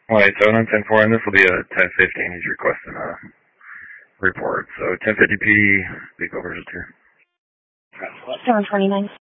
Alright, so on 10-4, and this will be a 10-15. He's requesting a report. So 10-50 P, vehicle version 2. 729.